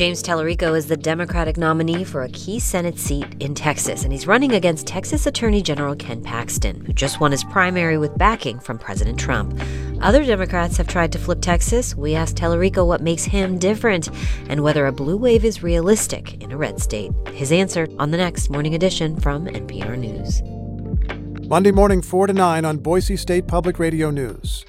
James Tallarico is the Democratic nominee for a key Senate seat in Texas, and he's running against Texas Attorney General Ken Paxton, who just won his primary with backing from President Trump. Other Democrats have tried to flip Texas. We asked Tallarico what makes him different and whether a blue wave is realistic in a red state. His answer on the next Morning Edition from NPR News. Monday morning, 4 to 9 on Boise State Public Radio News.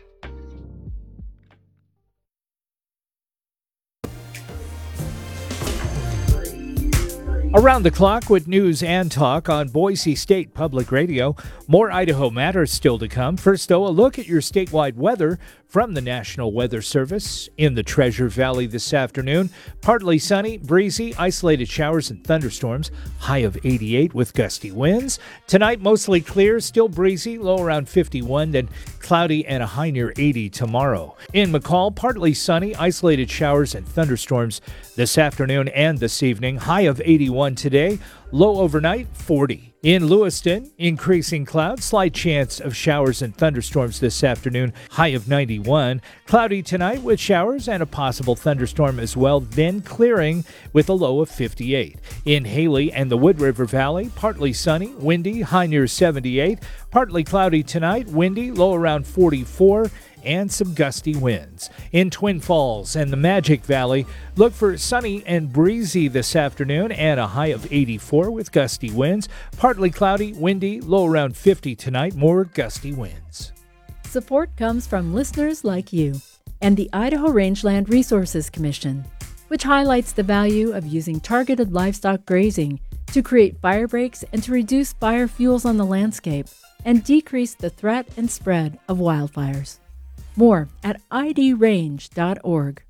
Around the clock with news and talk on Boise State Public Radio. More Idaho Matters still to come. First, though, a look at your statewide weather from the National Weather Service. In the Treasure Valley this afternoon, partly sunny, breezy, isolated showers and thunderstorms, high of 88 with gusty winds. Tonight, mostly clear, still breezy, low around 51, then cloudy and a high near 80 tomorrow. In McCall, partly sunny, isolated showers and thunderstorms this afternoon and this evening, high of 81 today, low overnight 40. In Lewiston, increasing clouds, slight chance of showers and thunderstorms this afternoon, high of 91. Cloudy tonight with showers and a possible thunderstorm as well, then clearing with a low of 58. In Haley and the Wood River Valley, partly sunny, windy, high near 78. Partly cloudy tonight, windy, low around 44. And some gusty winds. In Twin Falls and the Magic Valley, look for sunny and breezy this afternoon and a high of 84 with gusty winds. Partly cloudy, windy, low around 50 tonight, more gusty winds. Support comes from listeners like you and the Idaho Rangeland Resources Commission, which highlights the value of using targeted livestock grazing to create fire breaks and to reduce biofuels on the landscape and decrease the threat and spread of wildfires. More at idrange.org.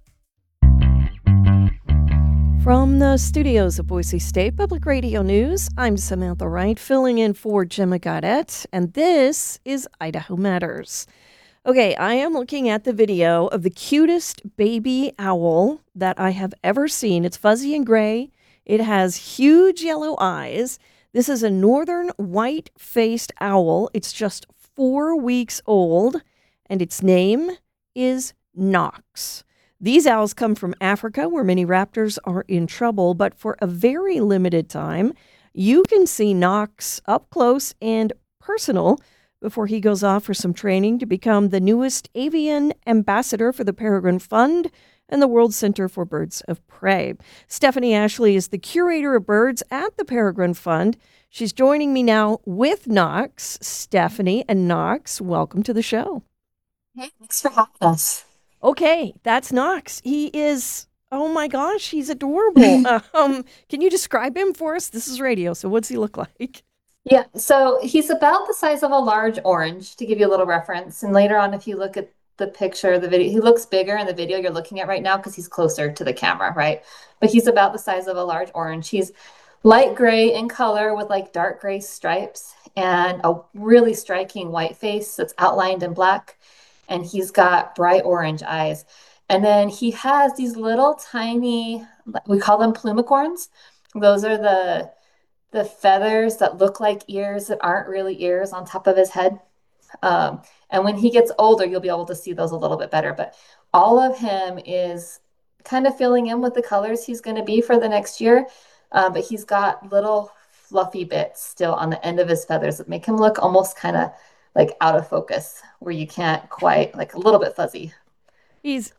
From the studios of Boise State Public Radio News, I'm Samantha Wright, filling in for Gemma Gaudette, and this is Idaho Matters. Okay, I am looking at the video of the cutest baby owl that I have ever seen. It's fuzzy and gray. It has huge yellow eyes. This is a northern white-faced owl. It's just 4 weeks old. And its name is Knox. These owls come from Africa, where many raptors are in trouble, but for a very limited time, you can see Knox up close and personal before he goes off for some training to become the newest avian ambassador for the Peregrine Fund and the World Center for Birds of Prey. Stephanie Ashley is the curator of birds at the Peregrine Fund. She's joining me now with Knox. Stephanie and Knox, welcome to the show. Hey, thanks for having us. Okay, that's Knox. He is, oh my gosh, he's adorable. Can you describe him for us? This is radio, so what's he look like? Yeah, so he's about the size of a large orange, to give you a little reference. And later on, if you look at the picture, the video, he looks bigger in the video you're looking at right now because he's closer to the camera, right? But he's about the size of a large orange. He's light gray in color with like dark gray stripes and a really striking white face that's outlined in black. And he's got bright orange eyes. And then he has these little tiny, we call them plumicorns. Those are the feathers that look like ears that aren't really ears on top of his head. And when he gets older, you'll be able to see those a little bit better. But all of him is kind of filling in with the colors he's going to be for the next year. But he's got little fluffy bits still on the end of his feathers that make him look almost kind of like out of focus, where you can't quite, like a little bit fuzzy. He's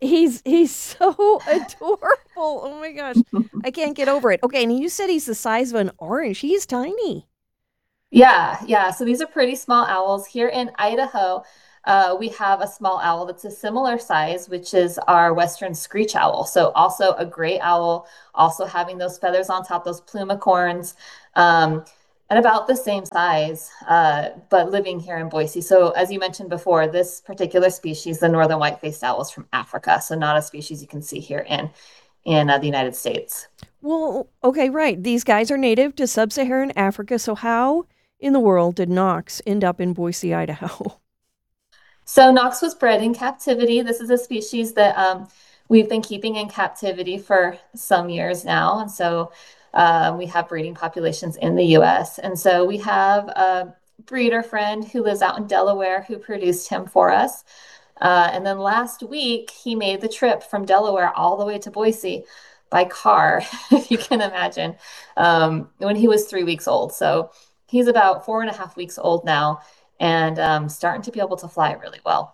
so adorable. Oh my gosh. I can't get over it. Okay, and you said he's the size of an orange. He's tiny. Yeah. So these are pretty small owls. Here in Idaho, we have a small owl that's a similar size, which is our western screech owl. So also a gray owl, also having those feathers on top, those plumicorns. And about the same size, but living here in Boise. So as you mentioned before, this particular species, the northern white-faced owl, is from Africa. So not a species you can see here in the United States. Well, okay, right. These guys are native to sub-Saharan Africa. So how in the world did Knox end up in Boise, Idaho? So Knox was bred in captivity. This is a species that we've been keeping in captivity for some years now. And so we have breeding populations in the U.S. And so we have a breeder friend who lives out in Delaware who produced him for us. And then last week, he made the trip from Delaware all the way to Boise by car, if you can imagine, when he was 3 weeks old. So he's about 4.5 weeks old now and starting to be able to fly really well.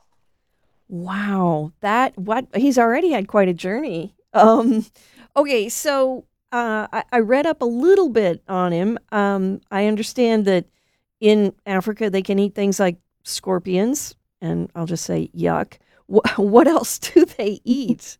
Wow, that what he's already had quite a journey. Okay, so I read up a little bit on him. I understand that in Africa they can eat things like scorpions, and I'll just say yuck. What else do they eat?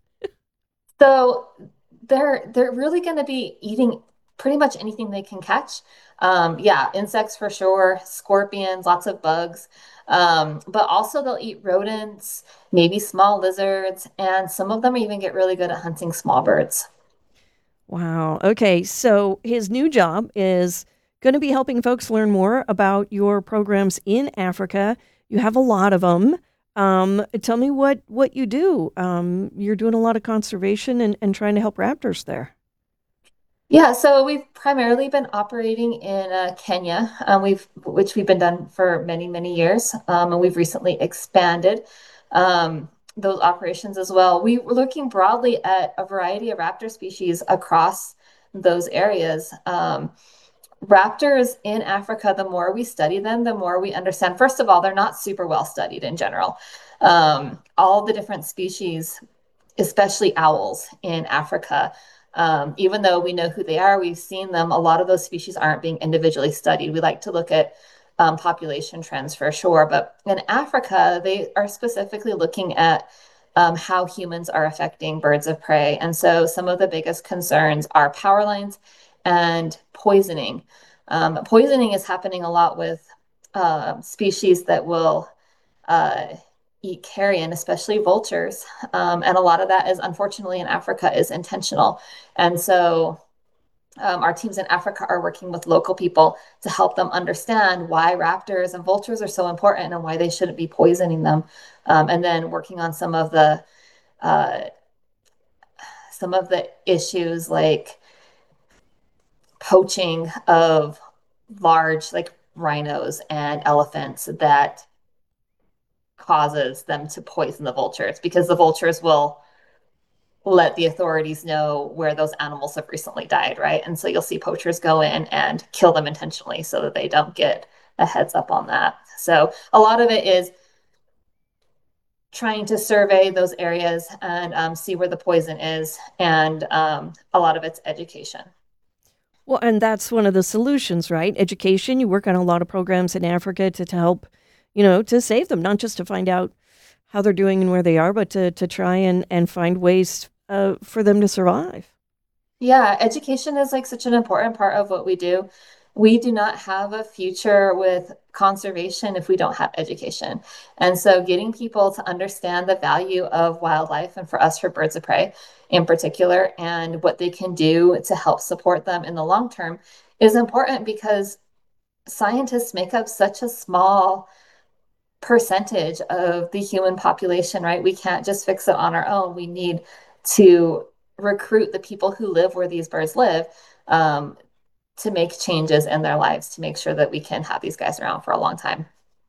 So they're really going to be eating pretty much anything they can catch. Yeah, insects for sure, scorpions, lots of bugs. But also they'll eat rodents, maybe small lizards, and some of them even get really good at hunting small birds. Wow. Okay, so his new job is going to be helping folks learn more about your programs in Africa. You have a lot of them. Tell me what you do. You're doing a lot of conservation and trying to help raptors there. Yeah, so we've primarily been operating in Kenya, which we've been done for many, many years, and we've recently expanded those operations as well. We were looking broadly at a variety of raptor species across those areas. Raptors in Africa, the more we study them, the more we understand. First of all, they're not super well studied in general. All the different species, especially owls in Africa. Even though we know who they are, we've seen them, a lot of those species aren't being individually studied. We like to look at population trends for sure. But in Africa, they are specifically looking at how humans are affecting birds of prey. And so some of the biggest concerns are power lines and poisoning. Poisoning is happening a lot with species that will uh, eat carrion, especially vultures. And a lot of that is, unfortunately, in Africa is intentional. And so our teams in Africa are working with local people to help them understand why raptors and vultures are so important and why they shouldn't be poisoning them. And then working on uh, some of the issues like poaching of large, like rhinos and elephants that causes them to poison the vultures because the vultures will let the authorities know where those animals have recently died, right? And so you'll see poachers go in and kill them intentionally so that they don't get a heads up on that. So a lot of it is trying to survey those areas and see where the poison is, and a lot of it's education. Well, and that's one of the solutions, right? Education. You work on a lot of programs in Africa to help, to save them, not just to find out how they're doing and where they are, but to try and find ways for them to survive. Yeah, education is like such an important part of what we do. We do not have a future with conservation if we don't have education. And so getting people to understand the value of wildlife and for us for birds of prey in particular and what they can do to help support them in the long term is important because scientists make up such a small percentage of the human population, right? We can't just fix it on our own. We need to recruit the people who live where these birds live um, to make changes in their lives to make sure that we can have these guys around for a long time.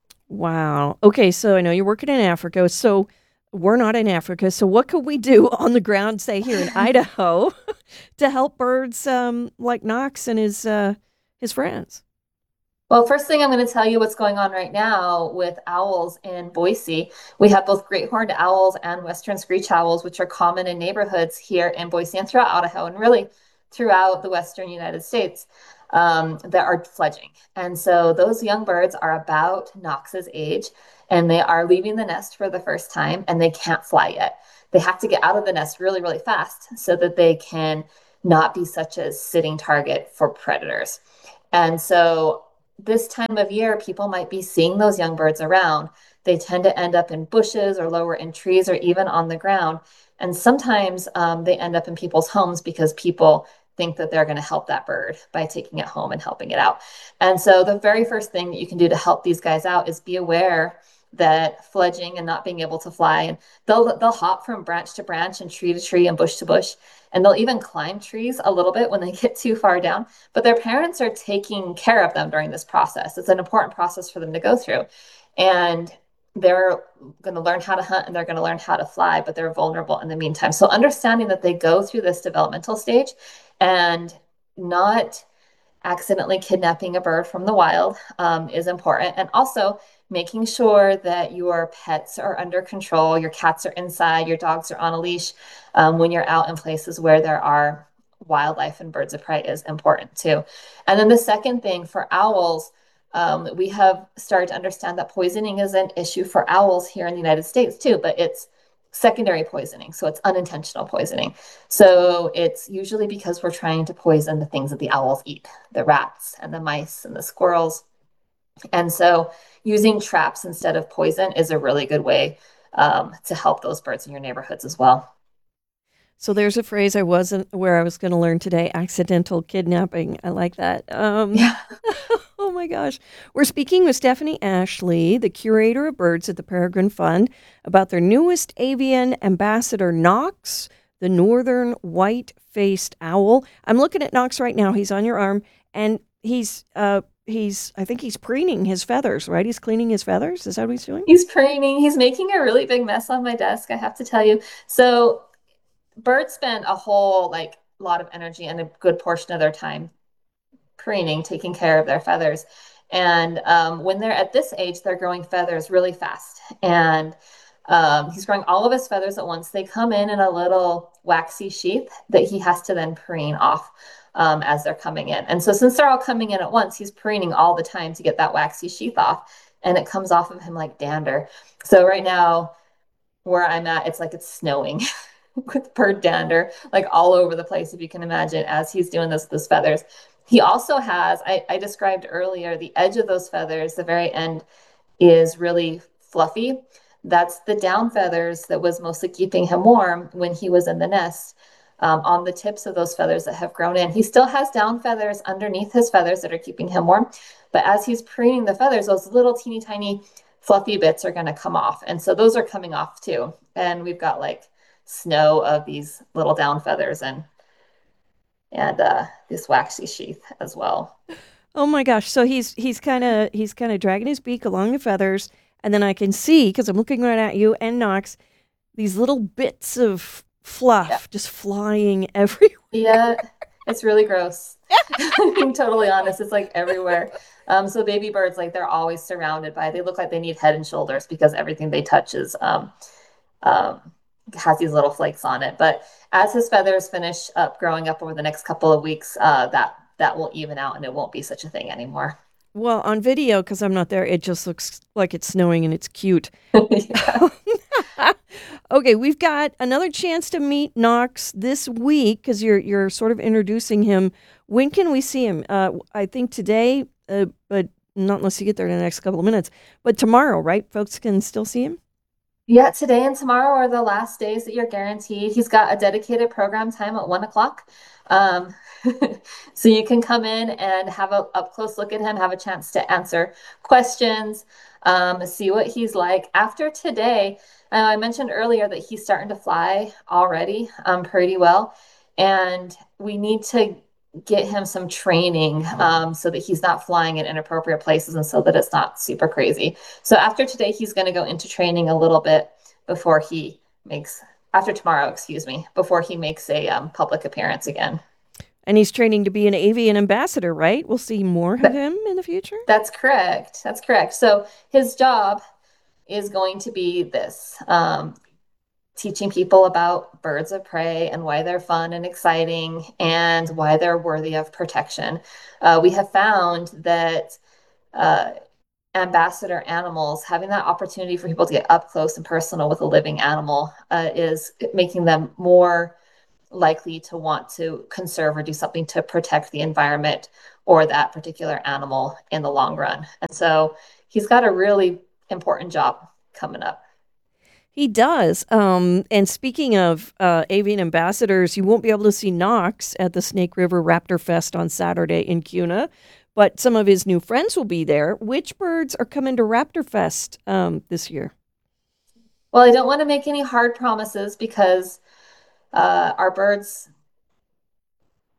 Wow. Okay, so I know you're working in Africa. So we're not in Africa. So what could we do on the ground, say here in Idaho, to help birds like Knox and his friends? Well, first thing I'm going to tell you what's going on right now with owls in Boise. We have both great horned owls and western screech owls, which are common in neighborhoods here in Boise and throughout Idaho and really throughout the western United States that are fledging. And so those young birds are about Knox's age and they are leaving the nest for the first time and they can't fly yet. They have to get out of the nest really, really fast so that they can not be such a sitting target for predators. And so this time of year, people might be seeing those young birds around. They tend to end up in bushes or lower in trees or even on the ground. And sometimes they end up in people's homes because people think that they're going to help that bird by taking it home and helping it out. And so the very first thing that you can do to help these guys out is be aware that fledging and not being able to fly, and they'll hop from branch to branch and tree to tree and bush to bush, and they'll even climb trees a little bit when they get too far down, but their parents are taking care of them during this process. It's an important process for them to go through. And they're going to learn how to hunt and they're going to learn how to fly, but they're vulnerable in the meantime. So understanding that they go through this developmental stage and not accidentally kidnapping a bird from the wild is important. And also making sure that your pets are under control, your cats are inside, your dogs are on a leash when you're out in places where there are wildlife and birds of prey is important too. And then the second thing for owls, we have started to understand that poisoning is an issue for owls here in the United States too, but it's secondary poisoning. So it's unintentional poisoning. So it's usually because we're trying to poison the things that the owls eat, the rats and the mice and the squirrels. And so using traps instead of poison is a really good way to help those birds in your neighborhoods as well. So there's a phrase I wasn't where I was going to learn today: accidental kidnapping. I like that. Yeah. Oh my gosh. We're speaking with Stephanie Ashley, the curator of birds at the Peregrine Fund, about their newest avian ambassador, Knox, the northern white-faced owl. I'm looking at Knox right now. He's on your arm, and I think he's preening his feathers, right? He's cleaning his feathers. Is that what he's doing? He's preening. He's making a really big mess on my desk, I have to tell you. So birds spend a whole lot of energy and a good portion of their time preening, taking care of their feathers. And when they're at this age, they're growing feathers really fast. And he's growing all of his feathers at once. They come in a little waxy sheath that he has to then preen off as they're coming in. And so since they're all coming in at once, he's preening all the time to get that waxy sheath off. And it comes off of him like dander. So right now, where I'm at, it's like it's snowing with bird dander, like all over the place, if you can imagine, as he's doing those feathers. He also has, I described earlier, the edge of those feathers, the very end is really fluffy. That's the down feathers that was mostly keeping him warm when he was in the nest. On the tips of those feathers that have grown in. He still has down feathers underneath his feathers that are keeping him warm. But as he's preening the feathers, those little teeny tiny fluffy bits are going to come off. And so those are coming off too. And we've got like snow of these little down feathers and this waxy sheath as well. Oh my gosh! So he's kind of dragging his beak along the feathers, and then I can see, because I'm looking right at you and Knox, these little bits of fluff just flying everywhere. Yeah, it's really gross. Being totally honest, it's like everywhere. So baby birds, like they're always surrounded by. They look like they need head and shoulders because everything they touch is has these little flakes on it. But as his feathers finish up growing up over the next couple of weeks, that will even out and it won't be such a thing anymore. Well, on video, because I'm not there, it just looks like it's snowing and it's cute. Okay, we've got another chance to meet Knox this week because you're sort of introducing him. When can we see him? I think today, but not unless you get there in the next couple of minutes. But tomorrow, right? Folks can still see him? Yeah, today and tomorrow are the last days that you're guaranteed. He's got a dedicated program time at 1:00. So you can come in and have a up close look at him, have a chance to answer questions, see what he's like. After today, I mentioned earlier that he's starting to fly already pretty well. And we need to get him some training so that he's not flying in inappropriate places and so that it's not super crazy. So after today, he's going to go into training a little bit before he makes, after tomorrow, before he makes a public appearance again. And he's training to be an avian ambassador, right? We'll see more of him in the future? That's correct. That's correct. So his job is going to be this, teaching people about birds of prey and why they're fun and exciting and why they're worthy of protection. We have found that ambassador animals, having that opportunity for people to get up close and personal with a living animal is making them more likely to want to conserve or do something to protect the environment or that particular animal in the long run. And so he's got a really important job coming up. He does. And speaking of avian ambassadors, you won't be able to see Knox at the Snake River Raptor Fest on Saturday in Kuna, but some of his new friends will be there. Which birds are coming to Raptor Fest this year? Well, I don't want to make any hard promises because our birds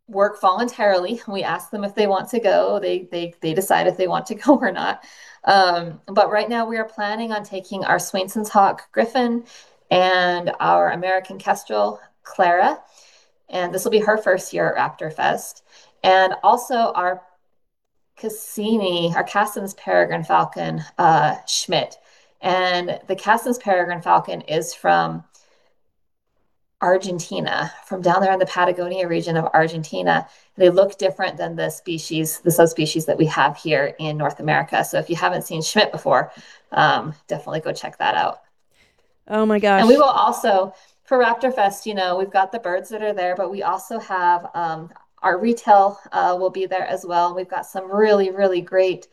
work voluntarily. We ask them if they want to go. They decide if they want to go or not. But right now we are planning on taking our Swainson's Hawk Griffin and our American Kestrel Clara, and this will be her first year at Raptor Fest, and also our Cassini, our Cassin's Peregrine Falcon, Schmidt. And the Cassin's Peregrine Falcon is from Argentina, from down there in the Patagonia region of Argentina. They look different than the subspecies that we have here in North America. So if you haven't seen Schmidt before, definitely go check that out. Oh my gosh. And we will also, for Raptor Fest, we've got the birds that are there, but we also have our retail will be there as well. We've got some really, really great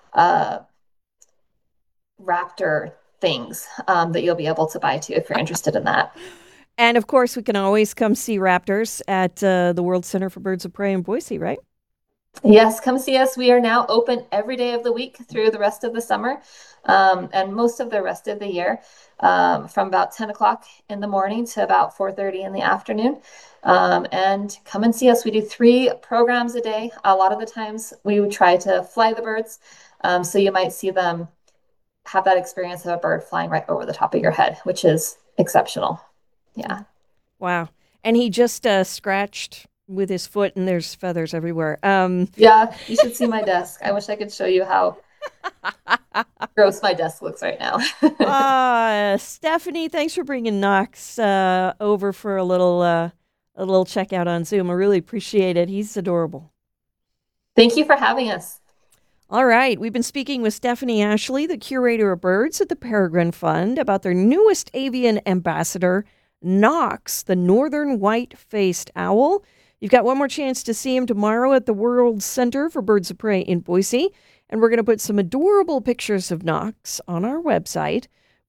raptor things that you'll be able to buy too if you're interested in that. And of course, we can always come see raptors at the World Center for Birds of Prey in Boise, right? Yes, come see us. We are now open every day of the week through the rest of the summer and most of the rest of the year, from about 10 o'clock in the morning to about 4:30 in the afternoon. And come and see us. We do 3 programs a day. A lot of the times we would try to fly the birds. So you might see them have that experience of a bird flying right over the top of your head, which is exceptional. Yeah. Wow. And he just scratched with his foot and there's feathers everywhere. Yeah, you should see my desk. I wish I could show you how gross my desk looks right now. Stephanie, thanks for bringing Knox over for a little checkout on Zoom. I really appreciate it. He's adorable. Thank you for having us. All right. We've been speaking with Stephanie Ashley, the curator of birds at the Peregrine Fund, about their newest avian ambassador, Knox, the northern white-faced owl. You've got one more chance to see him tomorrow at the World Center for Birds of Prey in Boise. And we're going to put some adorable pictures of Knox on our website,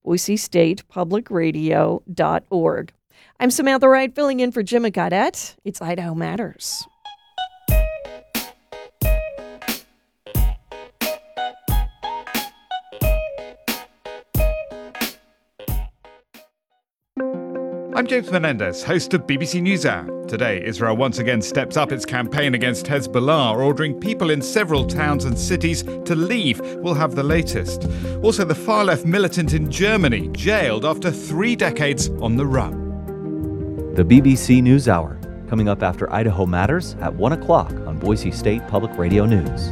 boisestatepublicradio.org. I'm Samantha Wright, filling in for Jim Gaudette. It's Idaho Matters. I'm James Menendez, host of BBC NewsHour. Today, Israel once again steps up its campaign against Hezbollah, ordering people in several towns and cities to leave. We'll have the latest. Also, the far-left militant in Germany, jailed after 3 decades on the run. The BBC NewsHour, coming up after Idaho Matters at 1 o'clock on Boise State Public Radio News.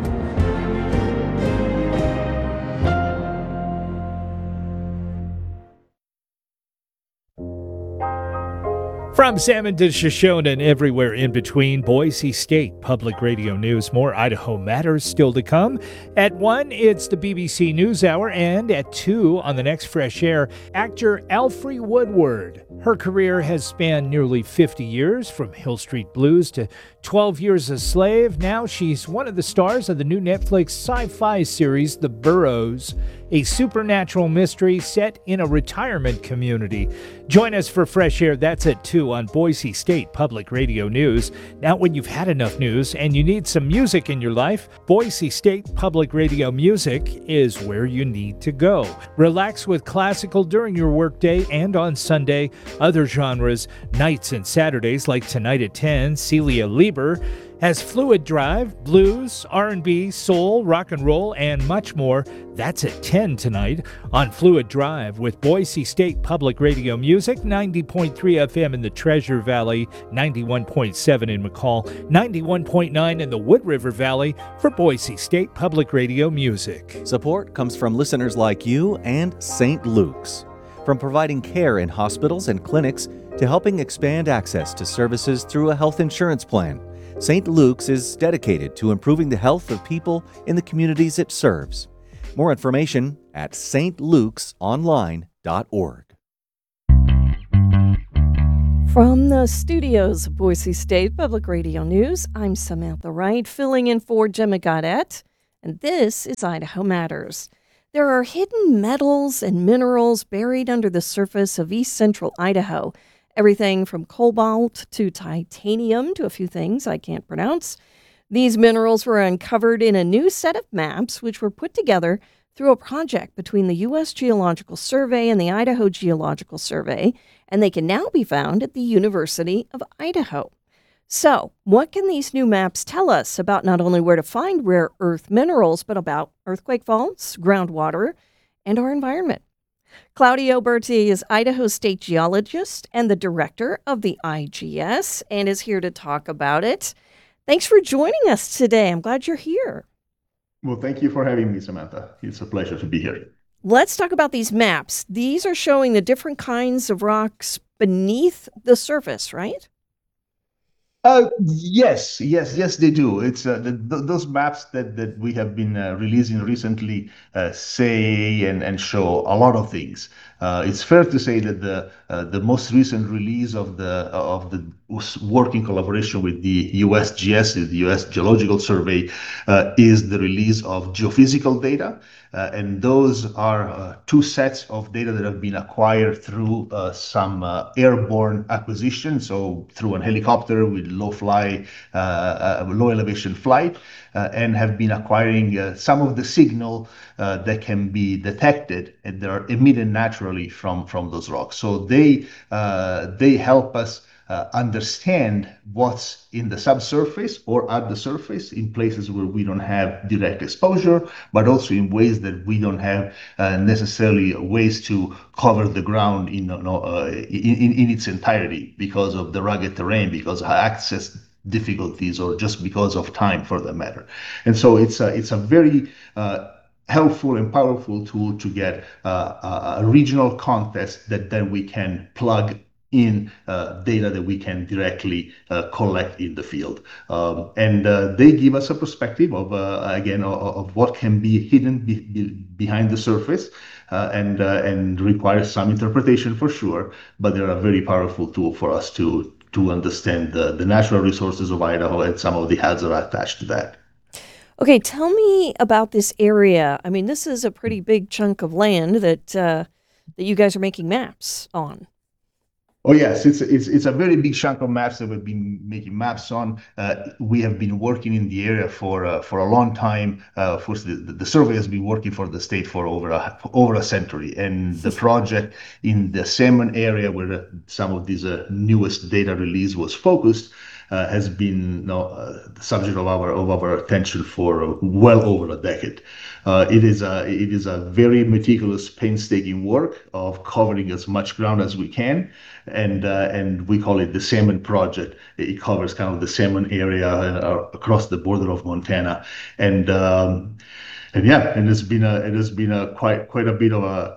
From Salmon to Shoshone and everywhere in between, Boise State Public Radio News. More Idaho Matters still to come. At 1, it's the BBC NewsHour, and at 2, on the next Fresh Air, actor Alfre Woodward. Her career has spanned nearly 50 years, from Hill Street Blues to 12 Years a Slave. Now she's one of the stars of the new Netflix sci-fi series, The Burrows, a supernatural mystery set in a retirement community. Join us for Fresh Air. That's at 2 on Boise State Public Radio News. Now, when you've had enough news and you need some music in your life, Boise State Public Radio Music is where you need to go. Relax with classical during your workday and on Sunday. Other genres, nights and Saturdays like tonight at 10, Celia Lieber has Fluid Drive, blues, R&B, soul, rock and roll, and much more. That's at 10 tonight on Fluid Drive with Boise State Public Radio Music, 90.3 FM in the Treasure Valley, 91.7 in McCall, 91.9 in the Wood River Valley for Boise State Public Radio Music. Support comes from listeners like you and St. Luke's. From providing care in hospitals and clinics to helping expand access to services through a health insurance plan, St. Luke's is dedicated to improving the health of people in the communities it serves. More information at stlukesonline.org. From the studios of Boise State Public Radio News, I'm Samantha Wright, filling in for Gemma Gaudette, and this is Idaho Matters. There are hidden metals and minerals buried under the surface of east central Idaho. Everything from cobalt to titanium to a few things I can't pronounce. These minerals were uncovered in a new set of maps which were put together through a project between the U.S. Geological Survey and the Idaho Geological Survey, and they can now be found at the University of Idaho. So, what can these new maps tell us about not only where to find rare earth minerals, but about earthquake faults, groundwater, and our environment? Claudio Berti is Idaho State geologist and the director of the IGS and is here to talk about it. Thanks for joining us today. I'm glad you're here. Well, thank you for having me, Samantha. It's a pleasure to be here. Let's talk about these maps. These are showing the different kinds of rocks beneath the surface, right? Yes, they do. It's those maps that we have been releasing recently say and show a lot of things. It's fair to say that the most recent release of the working collaboration with the USGS, the U.S. Geological Survey, is the release of geophysical data. And those are two sets of data that have been acquired through some airborne acquisition, so through an helicopter with low elevation flight, and have been acquiring some of the signal that can be detected and that are emitted naturally from those rocks. So they help us understand what's in the subsurface or at the surface in places where we don't have direct exposure, but also in ways that we don't have necessarily ways to cover the ground in its entirety because of the rugged terrain, because of access difficulties, or just because of time, for that matter. And so it's a very helpful and powerful tool to get a regional context that then we can plug in data that we can directly collect in the field. And they give us a perspective of, again, of what can be hidden behind the surface and requires some interpretation for sure, but they're a very powerful tool for us to understand the natural resources of Idaho and some of the hazards attached to that. Okay, tell me about this area. I mean, this is a pretty big chunk of land that you guys are making maps on. Oh yes, it's a very big chunk of maps that we've been making maps on. We have been working in the area for a long time. Of course, the survey has been working for the state for over a century, and the project in the Salmon area, where some of these newest data release was focused, has been the subject of our attention for well over a decade. It is a very meticulous, painstaking work of covering as much ground as we can, and we call it the Salmon Project. It covers kind of the Salmon area across the border of Montana, and it has been quite a bit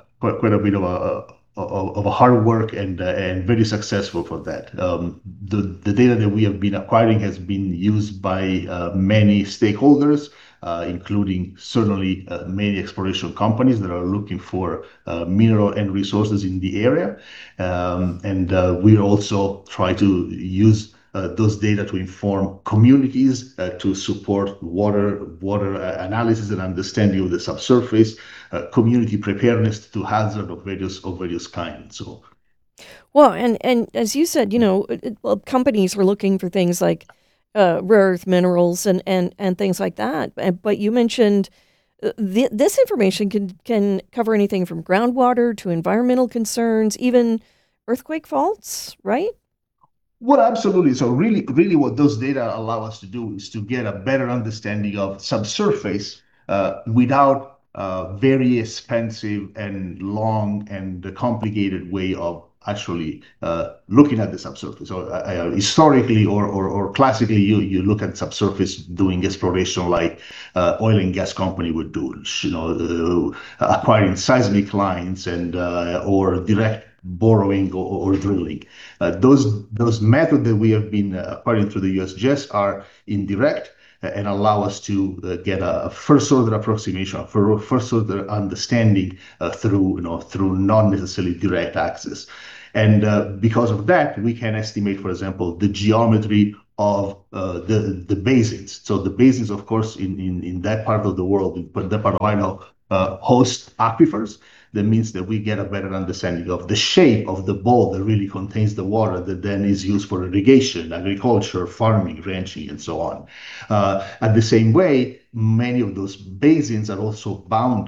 of a hard work and very successful for that. The data that we have been acquiring has been used by many stakeholders, including certainly many exploration companies that are looking for mineral and resources in the area. And we also try to use those data to inform communities, to support water analysis and understanding of the subsurface, community preparedness to hazard of various kinds. So, well, and as you said, companies were looking for things like rare earth minerals and things like that. But you mentioned this information can cover anything from groundwater to environmental concerns, even earthquake faults, right? Well, absolutely. So really what those data allow us to do is to get a better understanding of subsurface without a very expensive and long and complicated way of actually looking at the subsurface. So historically or classically, you look at subsurface doing exploration like oil and gas company would do, acquiring seismic lines and or direct borrowing or drilling. Those methods that we have been acquiring through the USGS are indirect and allow us to get a first order approximation, first order understanding through not necessarily direct access. And because of that, we can estimate, for example, the geometry of the basins. So the basins, of course, in that part of the world, in that part of Idaho, host aquifers. That means that we get a better understanding of the shape of the bowl that really contains the water that then is used for irrigation, agriculture, farming, ranching, and so on. At the same way, many of those basins are also bounded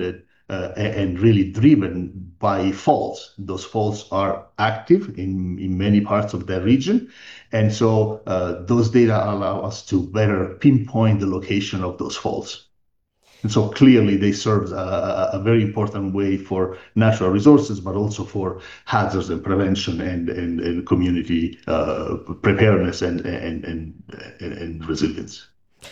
and really driven by faults. Those faults are active in many parts of the region. And so those data allow us to better pinpoint the location of those faults. And so clearly they serve a very important way for natural resources, but also for hazards and prevention and community preparedness and resilience.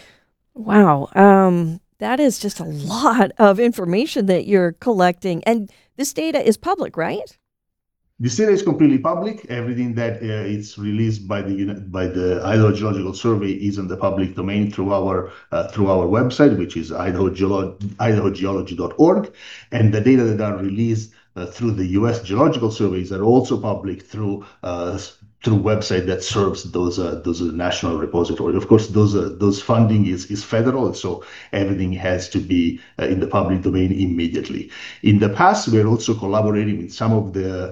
Wow. That is just a lot of information that you're collecting. And this data is public, right? This data is completely public. Everything that it's released by the Idaho Geological Survey is in the public domain through our website, which is idahogeology.org, and the data that are released through the U.S. Geological Surveys are also public through website that serves those national repositories. Of course, those funding is federal, so everything has to be in the public domain immediately. In the past, we're also collaborating with some of the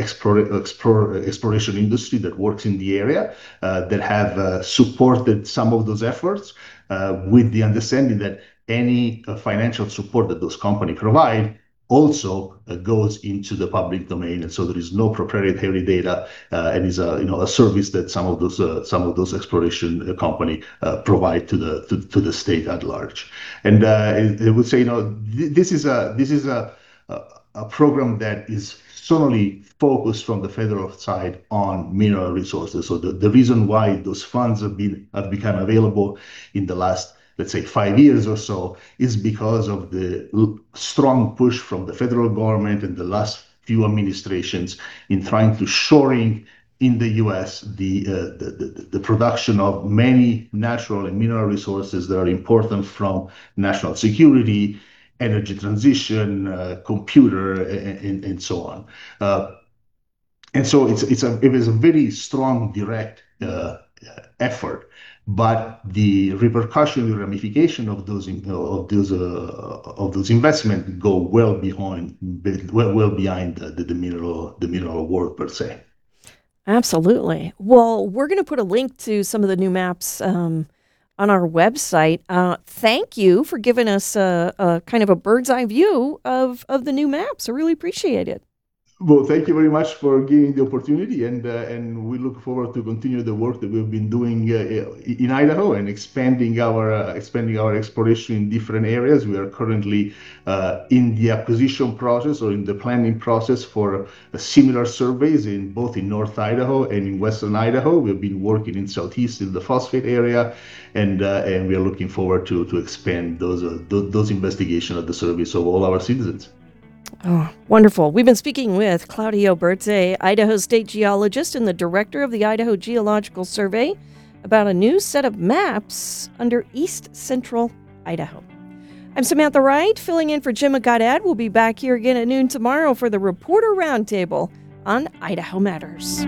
exploration industry that works in the area that have supported some of those efforts with the understanding that any financial support that those companies provide also goes into the public domain, and so there is no proprietary data, and is a service that some of those exploration company provide to the state at large. And I would say, this is a program that is solely focused from the federal side on mineral resources. So the reason why those funds have become available in the last, let's say, 5 years or so, is because of the strong push from the federal government and the last few administrations in trying to shoring in the U.S. the production of many natural and mineral resources that are important from national security, energy transition, computer, and so on. And so it is a very strong direct effort. But the repercussion, the ramification of those investments go well behind the mineral world per se. Absolutely. Well, we're going to put a link to some of the new maps on our website. Thank you for giving us a kind of a bird's eye view of the new maps. I really appreciate it. Well, thank you very much for giving the opportunity, and we look forward to continue the work that we've been doing in Idaho and expanding our exploration in different areas. We are currently in the acquisition process or in the planning process for similar surveys both in North Idaho and in Western Idaho. We've been working in Southeast in the phosphate area, and we are looking forward to expand those investigations at the service of all our citizens. Oh, wonderful. We've been speaking with Claudio Bertze, Idaho State Geologist and the Director of the Idaho Geological Survey, about a new set of maps under East Central Idaho. I'm Samantha Wright, filling in for Jim Gaudet. We'll be back here again at noon tomorrow for the Reporter Roundtable on Idaho Matters.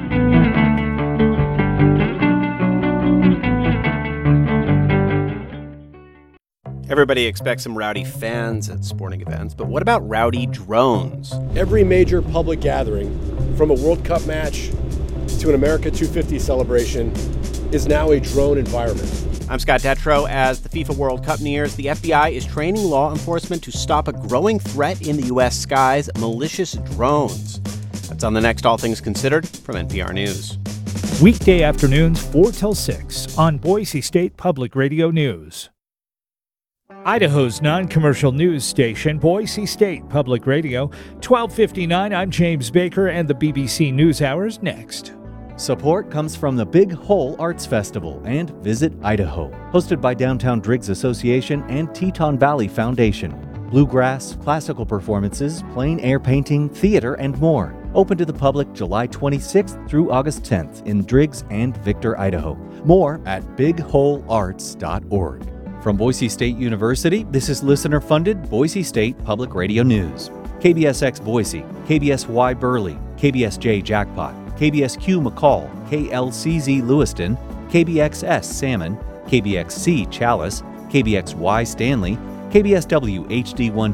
Everybody expects some rowdy fans at sporting events, but what about rowdy drones? Every major public gathering, from a World Cup match to an America 250 celebration, is now a drone environment. I'm Scott Detrow. As the FIFA World Cup nears, the FBI is training law enforcement to stop a growing threat in the U.S. skies, malicious drones. That's on the next All Things Considered from NPR News. Weekday afternoons 4 till 6 on Boise State Public Radio News. Idaho's non-commercial news station, Boise State Public Radio, 1259. I'm James Baker, and the BBC NewsHour's next. Support comes from the Big Hole Arts Festival and Visit Idaho, hosted by Downtown Driggs Association and Teton Valley Foundation. Bluegrass, classical performances, plein air painting, theater, and more. Open to the public July 26th through August 10th in Driggs and Victor, Idaho. More at bigholearts.org. From Boise State University, this is listener-funded Boise State Public Radio News. KBSX Boise, KBSY Burley, KBSJ Jackpot, KBSQ McCall, KLCZ Lewiston, KBXS Salmon, KBXC Chalice, KBXY Stanley, KBSW HD1